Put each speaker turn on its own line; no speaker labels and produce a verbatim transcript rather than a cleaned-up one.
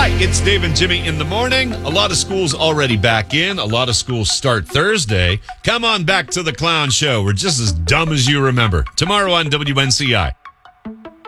Hi, it's Dave and Jimmy in the morning. A lot of schools already back in. A lot of schools start Thursday. Come on back to the Clown Show. We're just as dumb as you remember. Tomorrow on W N C I.